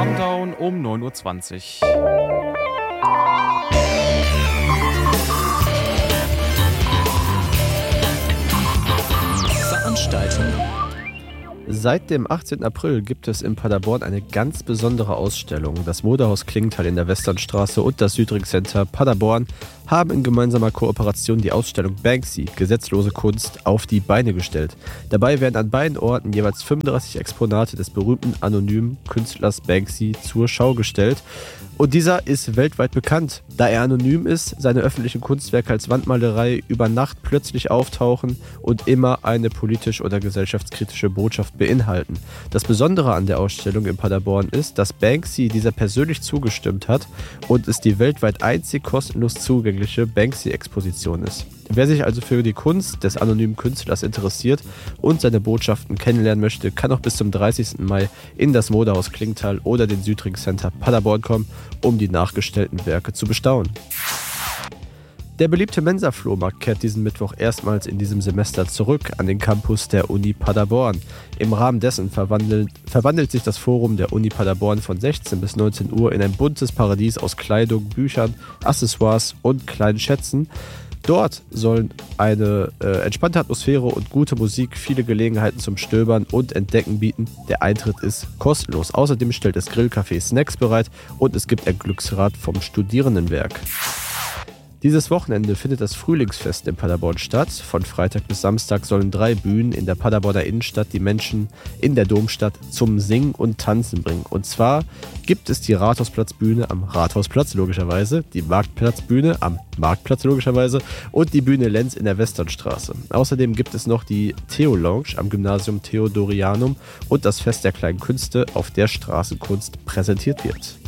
Countdown um 9:20 Uhr. Veranstaltung. Seit dem 18. April gibt es in Paderborn eine ganz besondere Ausstellung. Das Modehaus Klingenthal in der Westernstraße und das Südring Center Paderborn haben in gemeinsamer Kooperation die Ausstellung Banksy, gesetzlose Kunst, auf die Beine gestellt. Dabei werden an beiden Orten jeweils 35 Exponate des berühmten anonymen Künstlers Banksy zur Schau gestellt. Und dieser ist weltweit bekannt, da er anonym ist, seine öffentlichen Kunstwerke als Wandmalerei über Nacht plötzlich auftauchen und immer eine politisch oder gesellschaftskritische Botschaft beinhalten. Das Besondere an der Ausstellung in Paderborn ist, dass Banksy dieser persönlich zugestimmt hat und es die weltweit einzig kostenlos zugängliche Banksy-Exposition ist. Wer sich also für die Kunst des anonymen Künstlers interessiert und seine Botschaften kennenlernen möchte, kann auch bis zum 30. Mai in das Modehaus Klingenthal oder den Südring Center Paderborn kommen, um die nachgestellten Werke zu bestaunen. Der beliebte Mensa-Flohmarkt kehrt diesen Mittwoch erstmals in diesem Semester zurück an den Campus der Uni Paderborn. Im Rahmen dessen verwandelt sich das Forum der Uni Paderborn von 16 bis 19 Uhr in ein buntes Paradies aus Kleidung, Büchern, Accessoires und kleinen Schätzen. Dort sollen eine entspannte Atmosphäre und gute Musik viele Gelegenheiten zum Stöbern und Entdecken bieten. Der Eintritt ist kostenlos. Außerdem stellt das Grillcafé Snacks bereit und es gibt ein Glücksrad vom Studierendenwerk. Dieses Wochenende findet das Frühlingsfest in Paderborn statt. Von Freitag bis Samstag sollen 3 Bühnen in der Paderborner Innenstadt die Menschen in der Domstadt zum Singen und Tanzen bringen. Und zwar gibt es die Rathausplatzbühne am Rathausplatz logischerweise, die Marktplatzbühne am Marktplatz logischerweise und die Bühne Lenz in der Westernstraße. Außerdem gibt es noch die Theo-Lounge am Gymnasium Theodorianum und das Fest der kleinen Künste, auf der Straßenkunst präsentiert wird.